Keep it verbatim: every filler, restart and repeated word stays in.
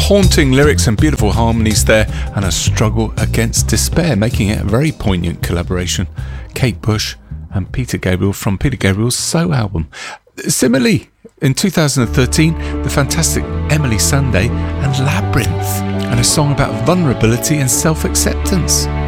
haunting lyrics and beautiful harmonies there, and a struggle against despair, making it a very poignant collaboration. Kate Bush and Peter Gabriel from Peter Gabriel's So album. Similarly, in two thousand thirteen, the fantastic Emily Sandé and Labyrinth, and a song about vulnerability and self-acceptance.